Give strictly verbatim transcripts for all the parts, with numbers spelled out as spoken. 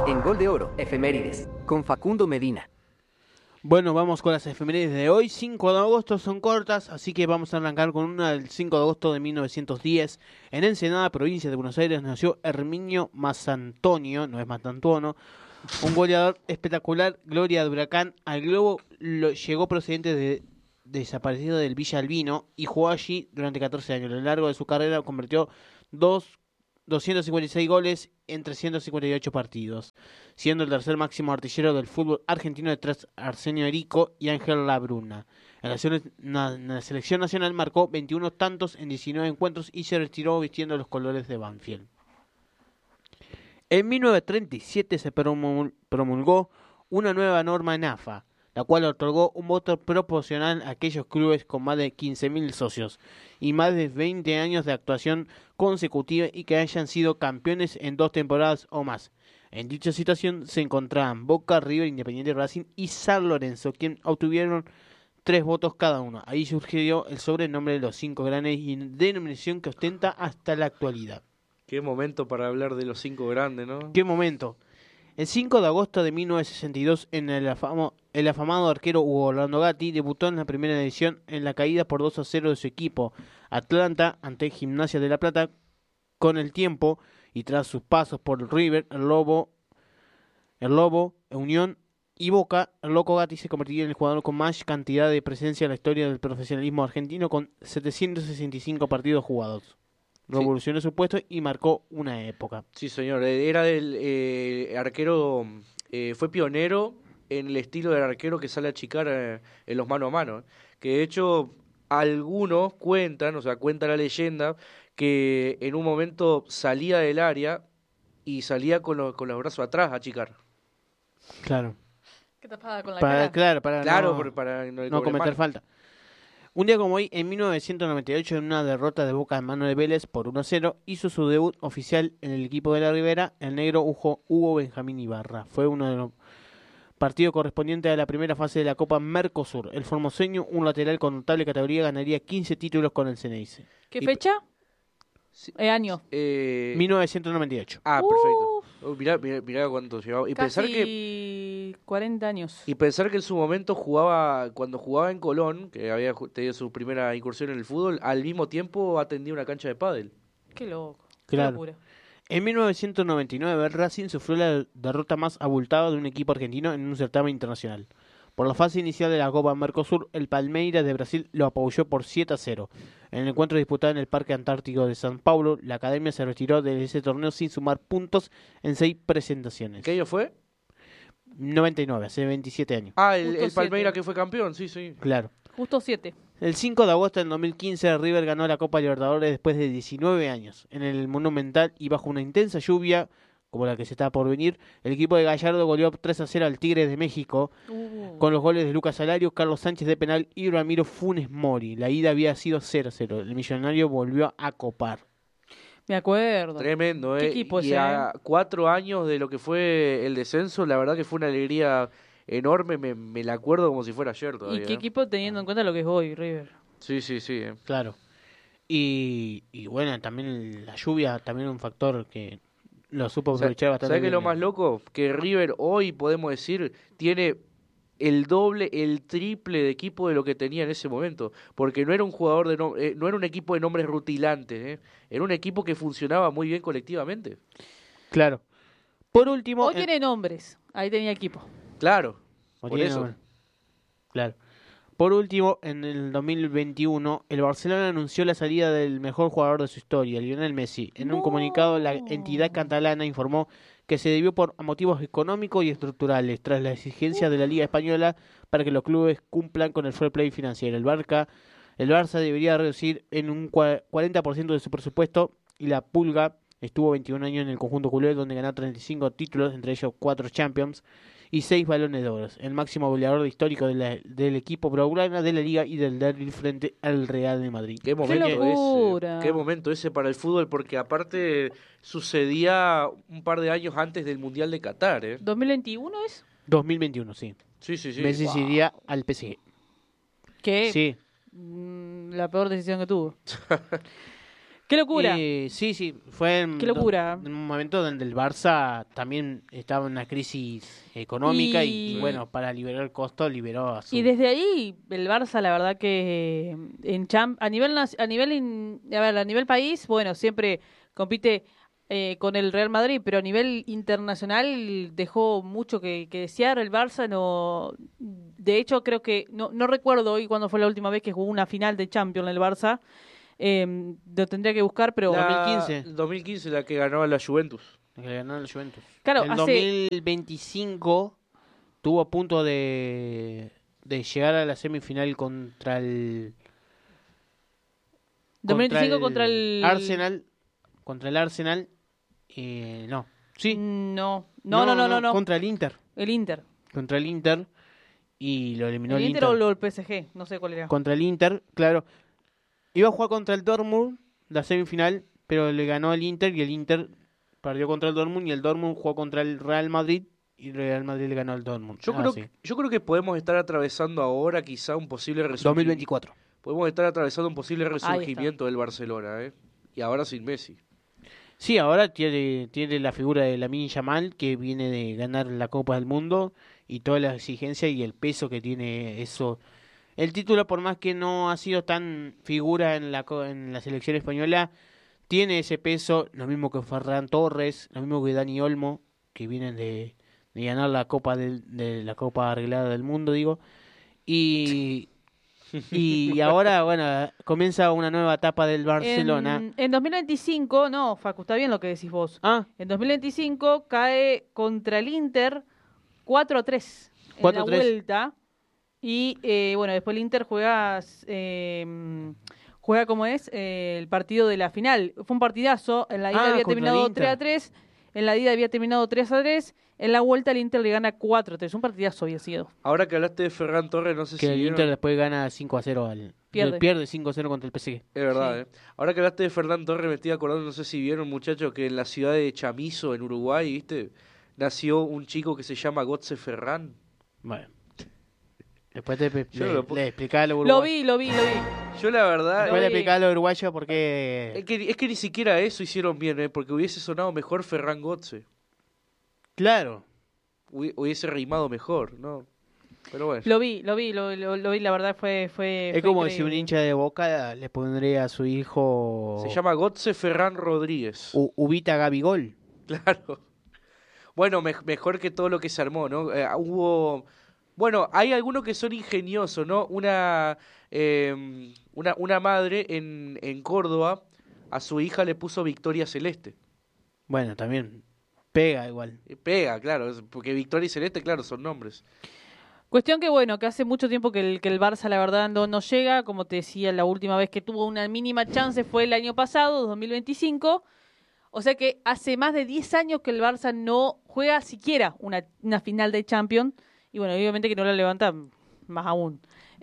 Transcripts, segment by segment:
En Gol de Oro, efemérides, con Facundo Medina. Bueno, vamos con las efemérides de hoy. cinco de agosto, son cortas, así que vamos a arrancar con una del cinco de agosto de mil novecientos diez. En Ensenada, provincia de Buenos Aires, nació Herminio Mazzantonio, no es Mastantuono, un goleador espectacular, gloria de Huracán. Al globo lo, llegó procedente de desaparecido del Villa Albino y jugó allí durante catorce años. A lo largo de su carrera convirtió dos, doscientos cincuenta y seis goles en trescientos cincuenta y ocho partidos, siendo el tercer máximo artillero del fútbol argentino detrás de Arsenio Erico y Ángel Labruna. En la, na, en la selección nacional marcó veintiún tantos en diecinueve encuentros y se retiró vistiendo los colores de Banfield. En mil novecientos treinta y siete se promulgó una nueva norma en A F A, la cual otorgó un voto proporcional a aquellos clubes con más de quince mil socios y más de veinte años de actuación consecutiva y que hayan sido campeones en dos temporadas o más. En dicha situación se encontraban Boca, River, Independiente, Racing y San Lorenzo, quienes obtuvieron tres votos cada uno. Ahí surgió el sobrenombre de los cinco grandes y denominación que ostenta hasta la actualidad. Qué momento para hablar de los cinco grandes, ¿no? Qué momento. El cinco de agosto de mil novecientos sesenta y dos, en el, afamo, el afamado arquero Hugo Orlando Gatti debutó en la primera edición en la caída por dos a cero de su equipo Atlanta ante Gimnasia de La Plata. Con el tiempo y tras sus pasos por River, el Lobo, el Lobo, Unión y Boca, el Loco Gatti se convertiría en el jugador con más cantidad de presencia en la historia del profesionalismo argentino, con setecientos sesenta y cinco partidos jugados. Revolucionó sí. su puesto y marcó una época. Sí, señor. Era del eh, arquero, eh, fue pionero en el estilo del arquero que sale a achicar eh, en los mano a mano. Que de hecho, algunos cuentan, o sea, cuenta la leyenda, que en un momento salía del área y salía con, lo, con los brazos atrás a achicar. Claro. ¿Qué tapada con la para, cara? Claro, para claro, no, para no, no cometer mano. falta. Un día como hoy, en mil novecientos noventa y ocho, en una derrota de Boca en mano de Vélez por uno a cero, hizo su debut oficial en el equipo de la Ribera el negro Hugo, Hugo Benjamín Ibarra. Fue uno de los partidos correspondientes a la primera fase de la Copa Mercosur. El formoseño, un lateral con notable categoría, ganaría quince títulos con el Ceneice. ¿Qué fecha? Sí. ¿Eh, año? Eh... mil novecientos noventa y ocho. Ah, perfecto. Uh, mirá, mirá, mirá cuánto llevaba. Y Casi pensar que cuarenta años. Y pensar que en su momento jugaba, cuando jugaba en Colón, que había tenido su primera incursión en el fútbol, al mismo tiempo atendía una cancha de pádel. Qué loco. Claro. Qué locura. En mil novecientos noventa y nueve, Racing sufrió la derrota más abultada de un equipo argentino en un certamen internacional. Por la fase inicial de la Copa Mercosur, el Palmeiras de Brasil lo apoyó por siete a cero. En el encuentro disputado en el Parque Antártico de San Paulo, la academia se retiró de ese torneo sin sumar puntos en seis presentaciones. ¿Qué año fue? noventa y nueve, hace veintisiete años. Ah, el, el Palmeiras que fue campeón, sí, sí. Claro. Justo siete. El cinco de agosto del dos mil quince, River ganó la Copa Libertadores después de diecinueve años. En el Monumental y bajo una intensa lluvia, como la que se está por venir, el equipo de Gallardo goleó tres a cero al Tigres de México, uh. con los goles de Lucas Alario, Carlos Sánchez de penal y Ramiro Funes Mori. La ida había sido cero a cero. El millonario volvió a copar. Me acuerdo. Tremendo, ¿eh? ¿Qué equipo y ese, a eh? cuatro años de lo que fue el descenso, la verdad que fue una alegría enorme. Me, me la acuerdo como si fuera ayer todavía. ¿Y qué ¿eh? equipo teniendo en cuenta lo que es hoy, River? Sí, sí, sí. Eh. Claro. Y, y bueno, también la lluvia, también un factor que lo supo aprovechar bastante. ¿Sabes qué es lo más loco? Que River hoy, podemos decir, tiene el doble, el triple de equipo de lo que tenía en ese momento, porque no era un jugador de no, eh, no era un equipo de nombres rutilantes, ¿eh? Era un equipo que funcionaba muy bien colectivamente. Claro. Por último, hoy el... tiene nombres, ahí tenía equipo. Claro. Hoy por tiene eso. Nombres. Claro. Por último, en el dos mil veintiuno, el Barcelona anunció la salida del mejor jugador de su historia, Lionel Messi. En no. un comunicado, la entidad catalana informó que se debió por motivos económicos y estructurales, tras la exigencia de la Liga Española para que los clubes cumplan con el fair play financiero. El Barca, el Barça debería reducir en un cuarenta por ciento de su presupuesto y la Pulga estuvo veintiún años en el conjunto culé, donde ganó treinta y cinco títulos, entre ellos cuatro Champions y seis balones de oro. El máximo goleador histórico de la, del equipo blaugrana, de la Liga y del derbi frente al Real de Madrid. Qué momento ¡Qué ese, qué momento ese para el fútbol, porque aparte sucedía un par de años antes del Mundial de Qatar, ¿eh? ¿dos mil veintiuno es? dos mil veintiuno, sí. Sí, sí, sí. Messi Wow. iría al P S G. ¿Qué? Sí. Mm, la peor decisión que tuvo. ¡Qué locura! Eh, sí, sí, fue en, ¡Qué locura! en un momento donde el Barça también estaba en una crisis económica y, Y- y bueno, para liberar el costo liberó a su... Y desde ahí el Barça, la verdad que en Champ a nivel nac- a nivel in- a ver, a nivel país, bueno, siempre compite eh, con el Real Madrid, pero a nivel internacional dejó mucho que, que desear el Barça. No, de hecho creo que no no recuerdo hoy cuándo fue la última vez que jugó una final de Champions el Barça. Eh, lo tendría que buscar, pero La- dos mil quince. dos mil quince la que ganó a la Juventus. que le ganó al Juventus. claro, el hace dos mil veinticinco tuvo a punto de, de llegar a la semifinal contra el dos mil veinticinco contra el Arsenal, contra el Arsenal, eh, no, sí, No, no, no, no, no, no. contra el Inter, El Inter. contra el Inter y lo eliminó El el, Inter o el P S G, no sé cuál era. contra el Inter, claro. Iba a jugar contra el Dortmund la semifinal, pero le ganó el Inter y el Inter perdió contra el Dortmund y el Dortmund jugó contra el Real Madrid y el Real Madrid le ganó al Dortmund. Yo, Ah, creo, sí. que- yo creo que podemos estar atravesando ahora quizá un posible dos mil resurgimiento. veinticuatro. Podemos estar atravesando un posible está. resurgimiento del Barcelona, ¿eh? Y ahora sin Messi. Sí, ahora tiene, tiene la figura de Lamine Yamal, que viene de ganar la Copa del Mundo y toda la exigencia y el peso que tiene eso. El título, por más que no ha sido tan figura en la, co- en la selección española, tiene ese peso, lo mismo que Ferran Torres, lo mismo que Dani Olmo, que vienen de, de ganar la Copa del, de la Copa Arreglada del Mundo, digo. Y, y ahora, bueno, comienza una nueva etapa del Barcelona. En, en dos mil veinticinco, no, Facu, está bien lo que decís vos. Ah, En dos mil veinticinco cae contra el Inter cuatro a tres en cuatro a la tres. vuelta. Y eh, bueno, después el Inter juega, eh, juega como es, eh, el partido de la final. Fue un partidazo, en la ida Ah, había contra el terminado Inter. tres a tres, en la ida había terminado tres a tres, en la vuelta el Inter le gana cuatro a tres. Un partidazo había sido. Ahora que hablaste de Ferran Torres, no sé que si el vieron- Inter después gana cinco a cero al Pierde. pierde cinco a cero contra el P S G. Es verdad, Sí. ¿eh? Ahora que hablaste de Ferran Torres, me estoy acordando, no sé si vieron, muchachos, que en la ciudad de Chamizo, en Uruguay, ¿viste? Nació un chico que se llama Gotze Ferran. Bueno. Después te, Yo le, no lo puedo- le explicaba a los Lo uruguayos. vi, lo vi, lo vi. Yo la verdad... Después le vi. explicaba a los uruguayos por qué... Es que, es que ni siquiera eso hicieron bien, ¿eh? Porque hubiese sonado mejor Ferran Gotze. Claro. Hubi- Hubiese rimado mejor, ¿no? Pero bueno. Lo vi, lo vi, lo, lo- lo vi, la verdad fue... fue Es fue como si un increíble. hincha de Boca le pondría a su hijo... Se llama Gotze Ferran Rodríguez. U- Ubita Gabigol. Claro. Bueno, me- mejor que todo lo que se armó, ¿no? Eh, hubo... Bueno, hay algunos que son ingeniosos, ¿no? Una, eh, una, una madre en, en Córdoba a su hija le puso Victoria Celeste. Bueno, también pega igual. Eh, Pega, claro, es- porque Victoria y Celeste, claro, son nombres. Cuestión que bueno, que hace mucho tiempo que el, que el Barça la verdad no, no llega, como te decía, la última vez que tuvo una mínima chance fue el año pasado, dos mil veinticinco, o sea que hace más de diez años que el Barça no juega siquiera una, una final de Champions, y bueno, obviamente que no la levanta más aún.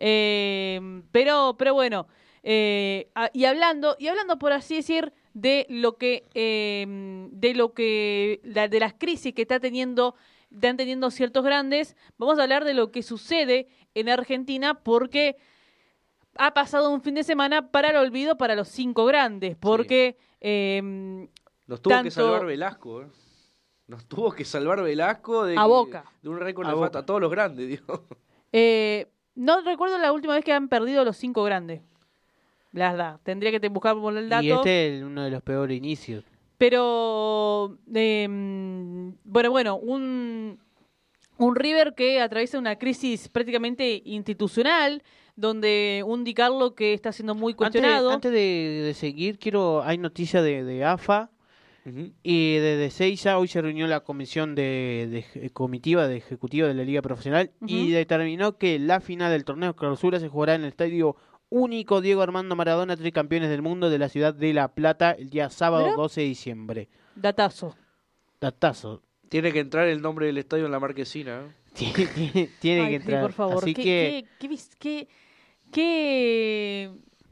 Eh, pero, pero bueno, eh, a- y hablando, y hablando por así decir, de lo que, eh, de lo que, la- de las crisis que está teniendo están teniendo ciertos grandes, vamos a hablar de lo que sucede en Argentina porque ha pasado un fin de semana para el olvido para los cinco grandes, porque eh, Nos tuvo que Tanto- salvar Velasco, ¿eh? Nos tuvo que salvar Velasco de, A Boca. de un récord A de Boca. falta. A todos los grandes, digo. eh, no recuerdo la última vez que han perdido los cinco grandes. La verdad, tendría que te buscar por el dato. Y este es uno de los peores inicios. Pero, eh, bueno, bueno, un, un River que atraviesa una crisis prácticamente institucional, donde un Di Carlo que está siendo muy Antes, cuestionado. antes de, de seguir, quiero hay noticia de, de A F A y desde Seiza. Hoy se reunió la comisión de, de eje- comitiva de ejecutiva de la Liga Profesional y Ujú. determinó que la final del torneo clausura se jugará en el estadio único Diego Armando Maradona, tricampeones del mundo de la ciudad de La Plata, el día sábado Mirá. doce de diciembre. Datazo. Datazo. Tiene que entrar el nombre del estadio en la marquesina, ¿eh? Tiene, tiene- tiene Ay, que sí, entrar. por favor. Así ¿Qué, que qué, qué, vis- qué- qué,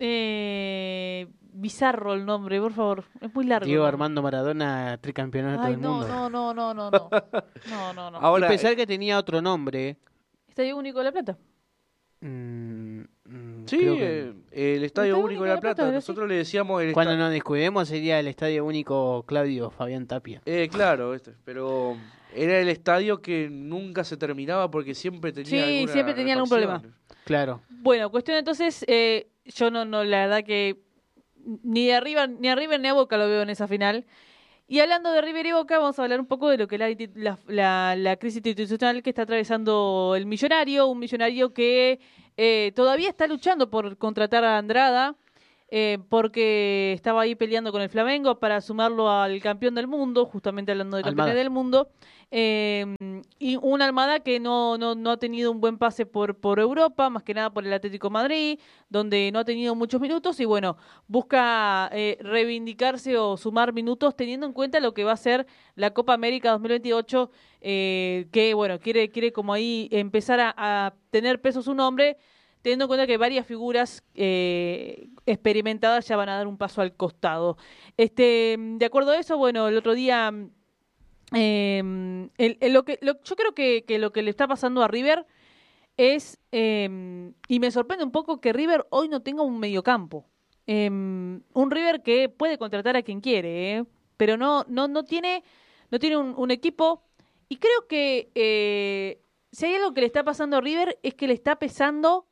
eh, bizarro el nombre, por favor. Es muy largo. Diego el nombre. Armando Maradona, tricampeonato Ay, del no, mundo. no, no, no, no, no. No, no, no. Ahora, y pensar que tenía otro nombre. Estadio Único de La Plata. mm, mm, Sí, Creo que... eh, el Estadio Único de La Plata. Plata, Nosotros le decíamos... El Cuando esta... nos descuidemos sería el Estadio Único Claudio Fabián Tapia. Eh, claro, este, pero era el estadio que nunca se terminaba porque siempre tenía Sí, alguna siempre tenía algún refacción. problema. Claro. Bueno, cuestión entonces, eh, yo no, no, la verdad que ni de arriba, ni a River ni a Boca lo veo en esa final. Y hablando de River y Boca, vamos a hablar un poco de lo que es la, la, la, la crisis institucional que está atravesando el Millonario, un Millonario que eh, todavía está luchando por contratar a Andrada, eh, porque estaba ahí peleando con el Flamengo para sumarlo al campeón del mundo, justamente hablando de campeones Almada. del mundo, eh, y una Almada que no, no, no ha tenido un buen pase por, por Europa, más que nada por el Atlético de Madrid, donde no ha tenido muchos minutos y bueno, busca eh, reivindicarse o sumar minutos teniendo en cuenta lo que va a ser la Copa América dos mil veintiocho, eh, que bueno, quiere, quiere como ahí empezar a, a tener peso su nombre, teniendo en cuenta que varias figuras eh, experimentadas ya van a dar un paso al costado. Este, de acuerdo a eso, bueno, el otro día, eh, el, el, lo que, lo, yo creo que, que lo que le está pasando a River es, eh, y me sorprende un poco que River hoy no tenga un mediocampo. Eh, un River que puede contratar a quien quiere, eh, pero no, no, no tiene, no tiene un, un equipo, y creo que eh, si hay algo que le está pasando a River es que le está pesando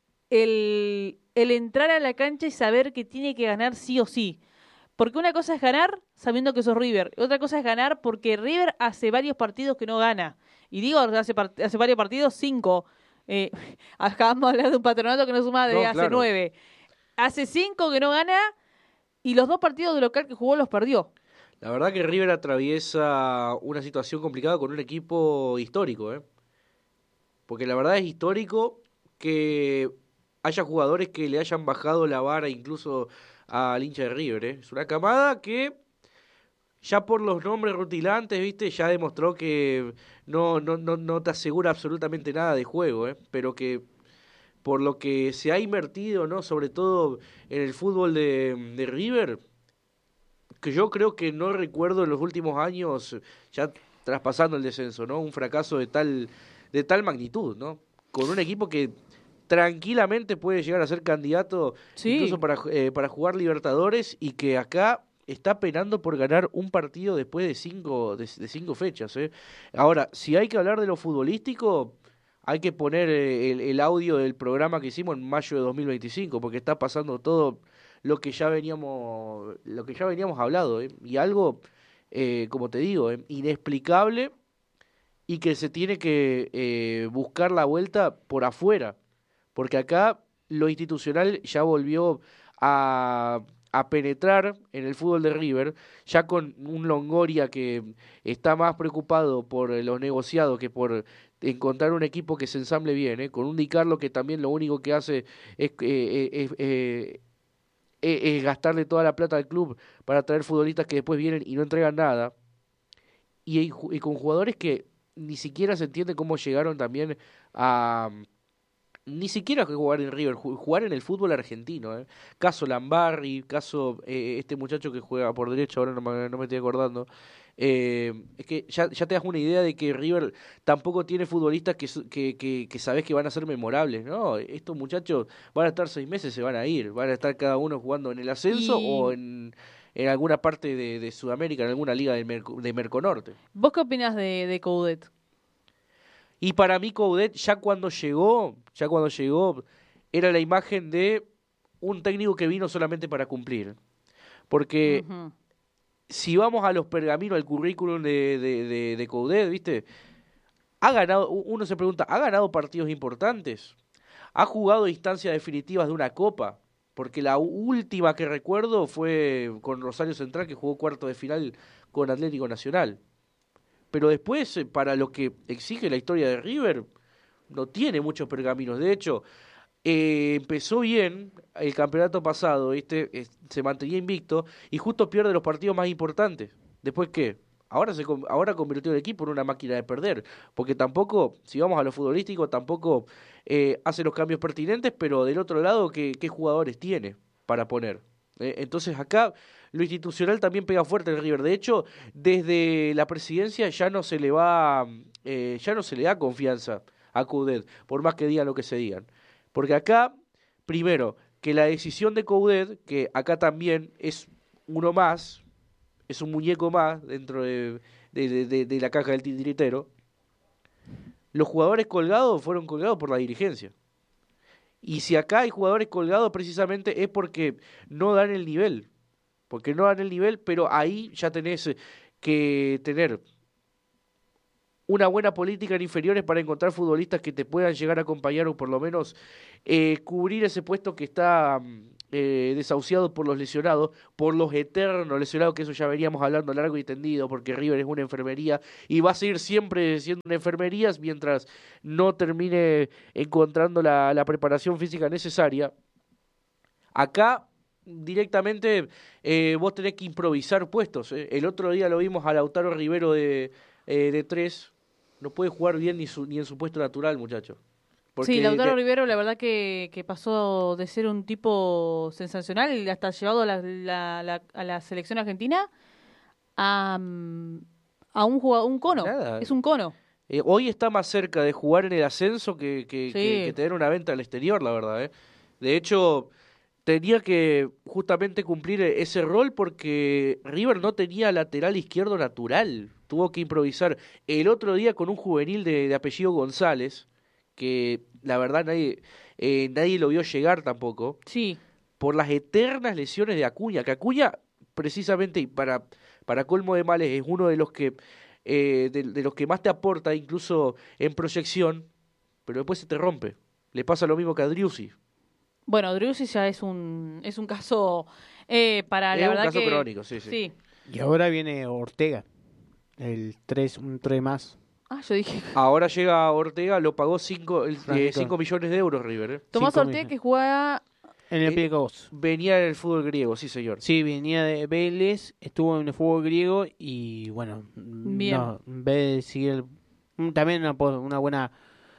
El, el entrar a la cancha y saber que tiene que ganar sí o sí. Porque una cosa es ganar sabiendo que sos River. Otra cosa es ganar porque River hace varios partidos que no gana. Y digo, hace, part- hace varios partidos, cinco. Eh, acabamos de hablar de un patronato que no suma de No, hace claro. nueve. Hace cinco que no gana y los dos partidos de local que jugó los perdió. La verdad que River atraviesa una situación complicada con un equipo histórico, ¿eh? Porque la verdad es histórico que haya jugadores que le hayan bajado la vara incluso al hincha de River, ¿eh? Es una camada que ya por los nombres rutilantes, ¿viste? Ya demostró que no, no, no, no te asegura absolutamente nada de juego, ¿eh? Pero que por lo que se ha invertido, ¿no? Sobre todo en el fútbol de, de River, que yo creo que no recuerdo en los últimos años, ya traspasando el descenso, ¿no? Un fracaso de tal, de tal magnitud, ¿no? Con un equipo que tranquilamente puede llegar a ser candidato Sí. incluso para, eh, para jugar Libertadores y que acá está penando por ganar un partido después de cinco, de, de cinco fechas, ¿eh? Ahora, si hay que hablar de lo futbolístico, hay que poner eh, el, el audio del programa que hicimos en mayo de dos mil veinticinco, porque está pasando todo lo que ya veníamos, lo que ya veníamos hablado, ¿eh? Y algo, eh, como te digo, ¿eh? Inexplicable y que se tiene que eh, buscar la vuelta por afuera, porque acá lo institucional ya volvió a, a penetrar en el fútbol de River, ya con un Longoria que está más preocupado por los negociados que por encontrar un equipo que se ensamble bien, ¿eh? Con un Di Carlo que también lo único que hace es, eh, eh, eh, eh, eh, es gastarle toda la plata al club para traer futbolistas que después vienen y no entregan nada, y, hay ju- y con jugadores que ni siquiera se entiende cómo llegaron también a ni siquiera que jugar en River, ju- jugar en el fútbol argentino, ¿eh? Caso Lambarri, caso eh, este muchacho que juega por derecha, ahora no me, no me estoy acordando. Eh, es que ya, ya te das una idea de que River tampoco tiene futbolistas que, su- que, que, que sabes que van a ser memorables, ¿no? Estos muchachos van a estar seis meses, se van a ir, van a estar cada uno jugando en el ascenso Y- o en, en alguna parte de, de Sudamérica, en alguna liga de, Merco- de Merconorte. ¿Vos qué opinás de, de Coudet? Y para mí Coudet ya cuando llegó, ya cuando llegó, era la imagen de un técnico que vino solamente para cumplir. Porque Ujú. si vamos a los pergaminos, al currículum de, de, de, de Coudet, ¿viste? Ha ganado, u- uno se pregunta, ¿ha ganado partidos importantes? ¿Ha jugado instancias definitivas de una copa? Porque la u- última que recuerdo fue con Rosario Central, que jugó cuarto de final con Atlético Nacional. Pero después, eh, para lo que exige la historia de River, no tiene muchos pergaminos. De hecho, eh, empezó bien el campeonato pasado, ¿viste? Eh, se mantenía invicto y justo pierde los partidos más importantes. ¿Después qué? Ahora se con- ahora convirtió el equipo en una máquina de perder, porque tampoco, si vamos a lo futbolístico, tampoco eh, hace los cambios pertinentes, pero del otro lado, ¿qué, qué jugadores tiene para poner? Eh, entonces acá lo institucional también pega fuerte el River. De hecho, desde la presidencia ya no se le va, eh, ya no se le da confianza a Coudet, por más que digan lo que se digan. Porque acá primero, que la decisión de Coudet, que acá también es uno más, es un muñeco más dentro de, de, de, de, de la caja del titiritero, los jugadores colgados fueron colgados por la dirigencia. Y si acá hay jugadores colgados precisamente es porque no dan el nivel. Porque no dan el nivel, pero ahí ya tenés que tener una buena política en inferiores para encontrar futbolistas que te puedan llegar a acompañar o por lo menos eh, cubrir ese puesto que está eh, desahuciado por los lesionados, por los eternos lesionados, que eso ya veníamos hablando largo y tendido, porque River es una enfermería y va a seguir siempre siendo una enfermería mientras no termine encontrando la, la preparación física necesaria. Acá directamente eh, vos tenés que improvisar puestos. Eh. El otro día lo vimos a Lautaro Rivero de, eh, de tres. No puede jugar bien ni, su, ni en su puesto natural, muchacho. Porque sí, Lautaro de... Rivero la verdad que, que pasó de ser un tipo sensacional y hasta llevado a la, la, la, a la selección argentina a, a un, jugador, un cono. Nada. Es un cono. Eh, hoy está más cerca de jugar en el ascenso que, que, Sí. que, que tener una venta al exterior, la verdad. ¿eh? De hecho, tenía que justamente cumplir ese rol porque River no tenía lateral izquierdo natural. Tuvo que improvisar. El otro día con un juvenil de, de apellido González, que la verdad nadie, eh, nadie lo vio llegar tampoco, Sí. por las eternas lesiones de Acuña, que Acuña, precisamente, y para, para colmo de males, es uno de los que eh, de, de los que más te aporta, incluso en proyección, pero después se te rompe. Le pasa lo mismo que a Driussi. Bueno, Driussi ya es un es un caso eh, para Es la un verdad caso que crónico, sí, sí. sí. Y ahora viene Ortega, el tres, un tres más. Ah, yo dije. Ahora llega Ortega, lo pagó cinco Francisco. millones de euros River. ¿eh? Tomás Cinco Ortega millones. que juega En el Eh, Picos. Venía en el fútbol griego, sí señor. Sí, venía de Vélez, estuvo en el fútbol griego y bueno, Bien. no, en vez de seguir el- también una, po- una buena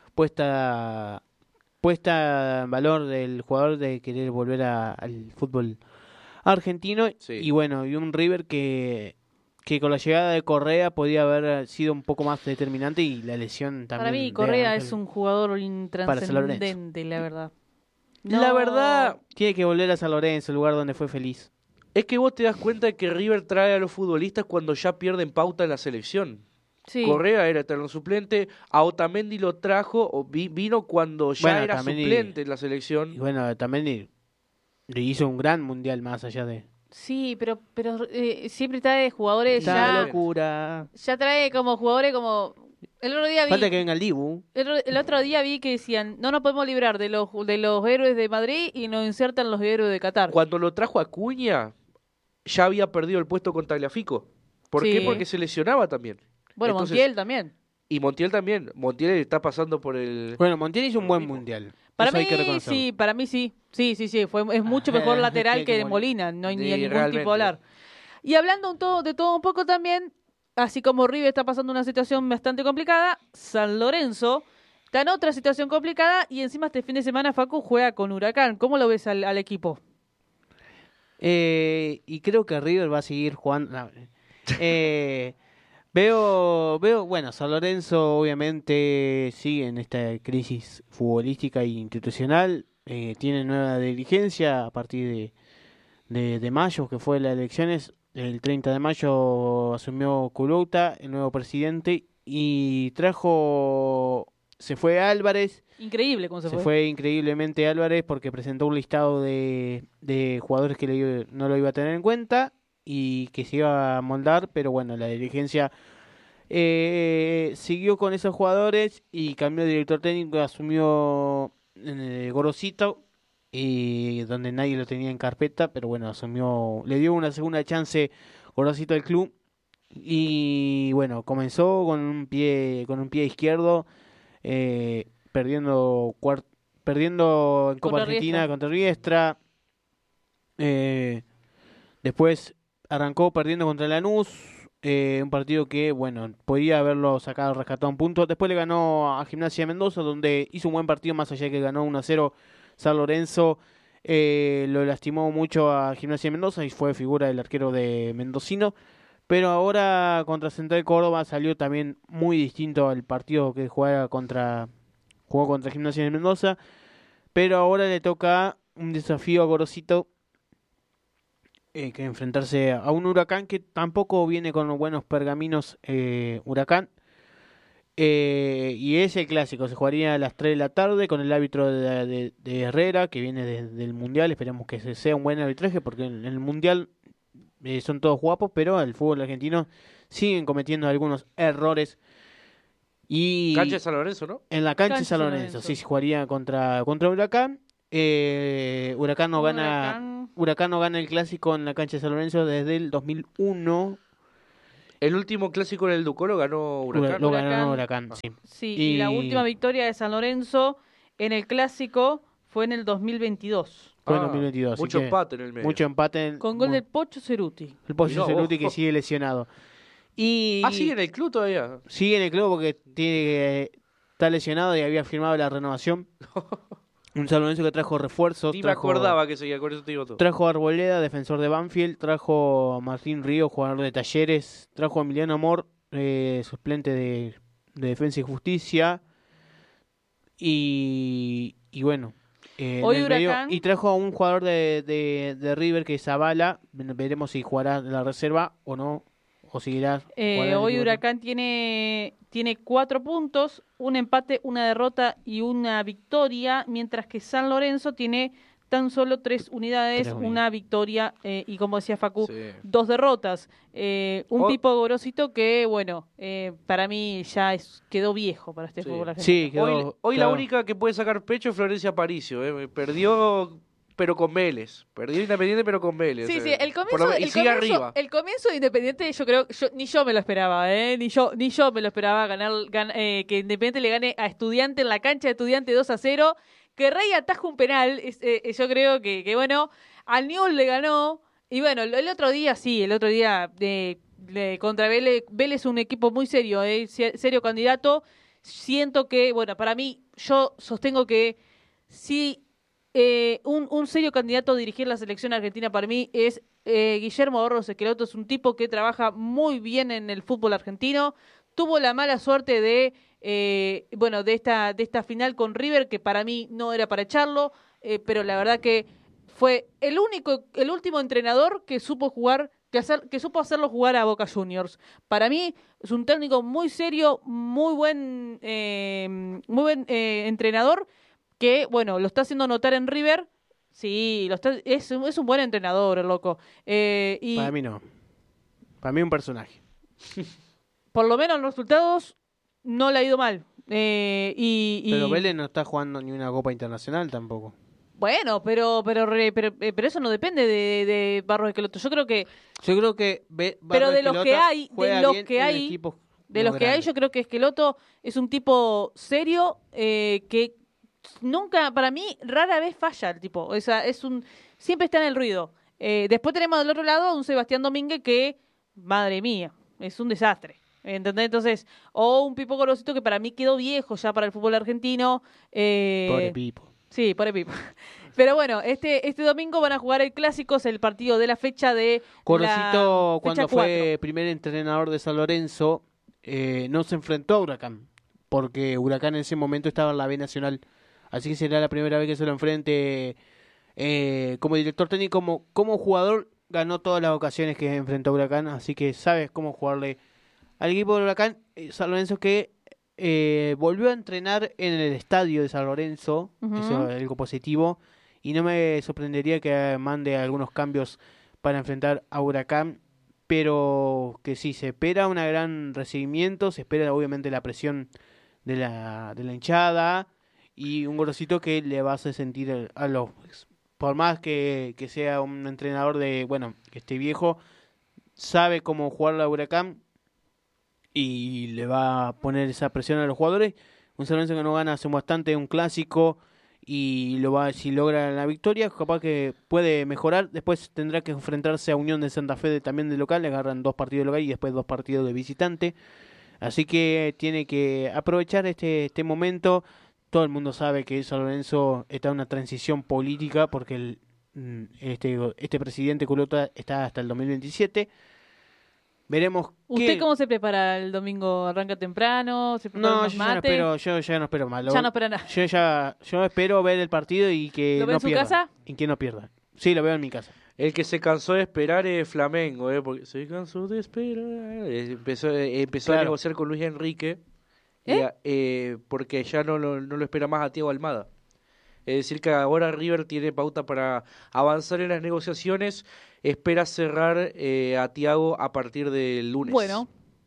puesta puesta en valor del jugador de querer volver a- al fútbol argentino Sí. y bueno, y un River que que con la llegada de Correa podía haber sido un poco más determinante y la lesión también. para mí de Correa Ángel. es un jugador San intrascendente, la verdad. La No. verdad, Tiene que volver a San Lorenzo, el lugar donde fue feliz. es que vos te das cuenta de que River trae a los futbolistas cuando ya pierden pauta en la selección. Sí. Correa era eterno suplente, a Otamendi lo trajo, o vi- vino cuando ya Bueno, era Otamendi- suplente en la selección. Y bueno, también le le hizo un gran mundial más allá de Sí, pero pero eh, siempre trae jugadores esta ya locura. ya trae como jugadores como el otro día vi Falta que venga el Dibu. el, el otro día vi que decían, "No nos podemos librar de los de los héroes de Madrid y nos insertan los héroes de Qatar." Cuando lo trajo a Acuña, ya había perdido el puesto con Tagliafico. ¿Por Sí. qué? Porque se lesionaba también. Bueno, Entonces- Montiel también. Y Montiel también. Montiel está pasando por el... Bueno, Montiel hizo un buen mismo. mundial. Para Eso hay que mí reconocerlo. sí, para mí sí. Sí, sí, sí, fue es mucho mejor Ah, lateral que que Molina. Molina, no hay Sí, ni a ningún realmente. tipo de hablar. Y hablando un todo, de todo un poco también, así como River está pasando una situación bastante complicada, San Lorenzo está en otra situación complicada y encima este fin de semana Facu juega con Huracán. ¿Cómo lo ves al, al equipo? Eh, y creo que River va a seguir jugando. no, eh, veo, veo, bueno, San Lorenzo obviamente sigue en esta crisis futbolística e institucional. Eh, tiene nueva dirigencia a partir de, de, de mayo, que fue las elecciones. El treinta de mayo asumió Culouta, el nuevo presidente, y trajo, se fue Álvarez. Increíble cómo se, Se fue. fue increíblemente Álvarez porque presentó un listado de, de jugadores que le iba- no lo iba a tener en cuenta y que se iba a moldar, pero bueno, la dirigencia eh, siguió con esos jugadores y cambió de director técnico, asumió eh, Gorosito, y donde nadie lo tenía en carpeta, pero bueno, asumió, le dio una segunda chance Gorosito al club y bueno, comenzó con un pie, con un pie izquierdo. Eh, perdiendo cuart perdiendo en Copa Contra Argentina Riestra. contra Riestra. Eh, después arrancó perdiendo contra Lanús, eh, un partido que, bueno, podía haberlo sacado, rescatado un punto. Después le ganó a Gimnasia de Mendoza, donde hizo un buen partido, más allá de que ganó uno a cero. San Lorenzo eh, lo lastimó mucho a Gimnasia de Mendoza y fue figura del arquero de Mendocino. Pero ahora contra Central Córdoba salió también muy distinto al partido que jugaba contra jugó contra Gimnasia de Mendoza. pero ahora le toca un desafío a Gorosito, eh, que enfrentarse a un Huracán que tampoco viene con los buenos pergaminos, eh, Huracán. Eh, y es el clásico, se jugaría a las tres de la tarde con el árbitro de, de- de Herrera, que viene de- del Mundial. Esperemos que se- sea un buen arbitraje, porque en, en el Mundial eh, son todos guapos, pero el fútbol argentino siguen cometiendo algunos errores. Y Cancha de San Lorenzo, ¿no? en la cancha Cancha de San San Lorenzo, Lorenzo. sí, se jugaría contra, contra Huracán. Eh, Huracán no Un gana Huracán. Huracán no gana el clásico en la cancha de San Lorenzo desde el dos mil uno. El último clásico en el Ducó lo ganó Hura- Huracán. Lo Huracán. ganó Huracán, Ah. sí. Sí, y... la Y- última victoria de San Lorenzo en el clásico fue en el dos mil veintidós. Fue en Ah, dos mil veintidós. así Mucho que empate en el medio. Mucho empate. en- Con gol mu- del Pocho Ceruti. El Pollo Mirá Ceruti vos. que sigue lesionado. Y Ah, sigue en el club todavía. sigue en el club porque tiene que- está lesionado y había firmado la renovación. Un San Lorenzo que trajo refuerzos. Ni me trajo, acordaba que seguía, con eso te digo todo. Trajo a Arboleda, defensor de Banfield. Trajo a Martín Río, jugador de Talleres. Trajo a Emiliano Amor, eh, suplente de, de Defensa y Justicia. Y, y bueno. eh, en Hoy el medio- Huracán- y trajo a un jugador de, de, de River que es Zavala. Veremos si jugará en la reserva o no. O seguirá. Eh, jugará en el hoy equipo. Huracán tiene, tiene cuatro puntos, un empate, una derrota y una victoria, mientras que San Lorenzo tiene tan solo tres unidades, Tres unidades. una victoria eh, y, como decía Facu, Sí. dos derrotas. Eh, un Oh. Pipo Gorosito que, bueno, eh, para mí ya es, quedó viejo para este Sí. fútbol argentino. Sí, quedó, Hoy, hoy la claro. única que puede sacar pecho es Florencia Aparicio. Eh. Perdió, pero con Vélez. Perdió Independiente, pero con Vélez. Sí, eh. sí, el Por comienzo, lo- y el, sigue comienzo, arriba. el comienzo de Independiente, yo creo, yo, ni yo me lo esperaba, ¿eh? Ni yo, ni yo me lo esperaba ganar, gan- eh, que Independiente le gane a Estudiante en la cancha de Estudiante dos a cero, que Rey ataja un penal, es, eh, yo creo que, que bueno, al Newell's le ganó, y bueno, el otro día sí, el otro día de, de contra Vélez, Vélez es un equipo muy serio, ¿eh? Se- serio candidato, siento que, bueno, para mí, yo sostengo que sí. Eh, un, un serio candidato a dirigir la selección argentina para mí es eh, Guillermo Barros Esqueloto. Es un tipo que trabaja muy bien en el fútbol argentino. Tuvo la mala suerte de eh, bueno de esta de esta final con River, que para mí no era para echarlo, eh, pero la verdad que fue el único, el último entrenador que supo jugar, que hacer, que supo hacerlo jugar a Boca Juniors. Para mí es un técnico muy serio, muy buen, eh, muy buen eh, entrenador, que, bueno, lo está haciendo notar en River. Sí, lo está, es, es un buen entrenador, el loco. Eh, y Para mí no. Para mí un personaje. por lo menos en los resultados no le ha ido mal. Eh, y, y- Pero Vélez no está jugando ni una Copa Internacional tampoco. Bueno, pero pero, re- pero eh, pero eso no depende de, de Barros Esqueloto. Yo creo que Yo creo que Be- Pero Barro de los que Esquelota hay- de juega los bien que en hay- equipos de no los que hay, grandes. yo creo que Esqueloto es un tipo serio, eh, que nunca, para mí, rara vez falla el tipo. O sea, es un, siempre está en el ruido. Eh, después tenemos del otro lado a un Sebastián Domínguez que, madre mía, es un desastre. ¿Entendés? Entonces, o un Pipo Gorosito que para mí quedó viejo ya para el fútbol argentino. Eh, Pobre Pipo. Sí, pobre Pipo. Pero bueno, este este domingo van a jugar el clásico, es el partido de la fecha de Gorosito, la cuando fecha fue cuatro. primer entrenador de San Lorenzo, eh, no se enfrentó a Huracán, porque Huracán en ese momento estaba en la B Nacional. Así que será la primera vez que se lo enfrente eh, como director técnico. Como, como jugador, ganó todas las ocasiones que enfrentó a Huracán, así que sabes cómo jugarle al equipo de Huracán. eh, San Lorenzo que eh, volvió a entrenar en el estadio de San Lorenzo, Ujú. eso es algo positivo, y no me sorprendería que mande algunos cambios para enfrentar a Huracán, pero que sí, se espera un gran recibimiento, se espera obviamente la presión de la, de la hinchada y un Gorosito que le va a hacer sentir el- a los, por más que, que sea un entrenador de, bueno, que esté viejo, sabe cómo jugar a Huracán y le va a poner esa presión a los jugadores. Un San Lorenzo que no gana hace bastante un clásico y lo va, si logra la victoria, capaz que puede mejorar. Después tendrá que enfrentarse a Unión de Santa Fe de- también de local, le agarran dos partidos de local y después dos partidos de visitante. Así que tiene que aprovechar este, este momento. Todo el mundo sabe que San Lorenzo está en una transición política porque el, mm, este, este presidente Culota está hasta el dos mil veintisiete. Veremos ¿Usted qué... cómo se prepara el domingo? ¿Arranca temprano? ¿Se prepara No, unos yo ya no mates? espero, yo ya no espero más. Lo- Ya no espera nada. Yo ya yo espero ver el partido y que ¿Lo ve no en su pierdan. casa? Y que no pierdan. Sí, lo veo en mi casa. El que se cansó de esperar es Flamengo, ¿eh? Porque se cansó de esperar. Eh, Empezó, eh, empezó a Claro. negociar con Luis Enrique. y ¿Eh? a- eh, porque ya no lo, no lo espera más a Thiago Almada. Es decir, que ahora River tiene pauta para avanzar en las negociaciones. Espera cerrar eh, a Thiago a partir del lunes. Bueno.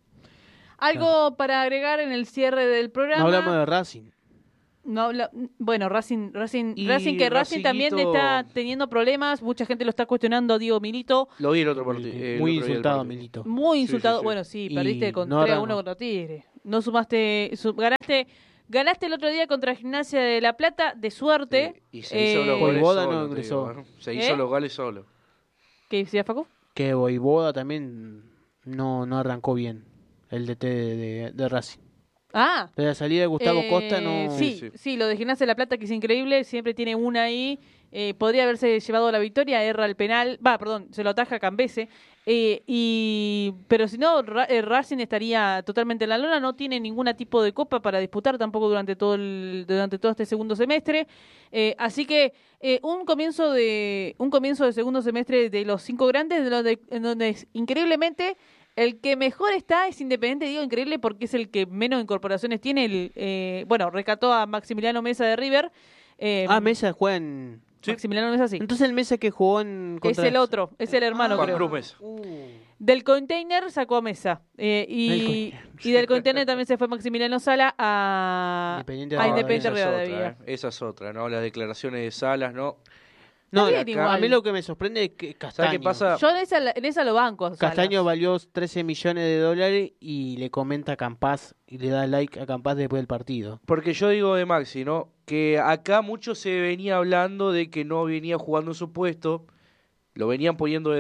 ¿Algo para agregar en el cierre del programa? No hablamos de Racing. No habla- bueno, Racing, Racing, Y Racing que Racing también Racingito- está teniendo problemas. Mucha gente lo está cuestionando a Diego Milito. Lo vi el otro partido. eh, el Muy otro día del insultado, partido. Milito. Muy Sí, insultado. sí, sí. Bueno, sí, Y perdiste con no tres a arrancó. uno contra Tigre. No sumaste, su- ganaste, ganaste el otro día contra Gimnasia de La Plata de suerte. Sí, y se hizo Eh, los goles Voivoda solo, no te ingresó. digo, ¿eh? Se hizo ¿Eh? los goles solo. ¿Qué decía Facu? Que Voivoda también no, no arrancó bien. El D T de, de, de Racing. Ah, De la salida de Gustavo eh, Costa no... Sí, Sí, sí, sí. lo de Gimnasia de La Plata que es increíble, siempre tiene una ahí. Eh, podría haberse llevado la victoria, erra el penal, va, perdón, se lo ataja Cambese. Eh, y pero si no, Ra- eh, Racing estaría totalmente en la lona, no tiene ningún tipo de copa para disputar tampoco durante todo el, durante todo este segundo semestre. Eh, así que eh, un comienzo de un comienzo de segundo semestre de los cinco grandes, de donde, en donde es, increíblemente el que mejor está es Independiente, digo increíble porque es el que menos incorporaciones tiene. El, eh, bueno, rescató a Maximiliano Mesa de River. Eh, Ah, Mesa juega en... Maximiliano Mesa sí. Entonces el Mesa que jugó en... Es contra- el otro, es el hermano, Juan creo. Cruz Mesa. Uh. Del container sacó a Mesa. Eh, y, Del container. y del container también se fue Maximiliano Sala a Independiente a de Independiente esa es Rivadavia. otra, ¿eh? Esa es otra, ¿no? Las declaraciones de Salas, ¿no? No, Está acá- bien igual. a mí lo que me sorprende es que Castaño... ¿Sabes qué pasa? Yo en esa, en esa lo banco. a Salas. Castaño valió trece millones de dólares y le comenta a Campaz y le da like a Campaz después del partido. Porque yo digo de Maxi, ¿no? Que acá mucho se venía hablando de que no venía jugando en su puesto, lo venían poniendo de